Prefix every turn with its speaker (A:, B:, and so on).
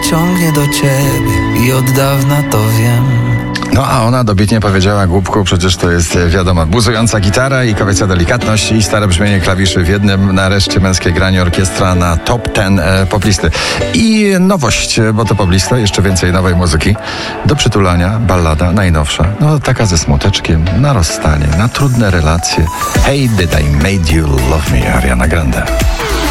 A: ciągnie do ciebie i od dawna to wiem.
B: No a ona dobitnie powiedziała: głupku, przecież to jest wiadomo, buzująca gitara i kobieca delikatność i stare brzmienie klawiszy w jednym, nareszcie męskie granie orkiestra na top 10 poplisty. I nowość, bo to poplista, jeszcze więcej nowej muzyki do przytulania, ballada najnowsza, no taka ze smuteczkiem, na rozstanie, na trudne relacje. Hey, did I made you love me, Ariana Grande.